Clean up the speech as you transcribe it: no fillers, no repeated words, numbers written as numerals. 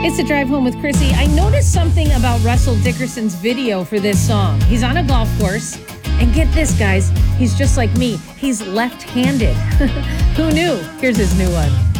It's a drive home with Chrissy. I noticed something about Russell Dickerson's video for this song. He's on a golf course, and get this, guys, he's just like me. He's left-handed. Who knew? Here's his new one.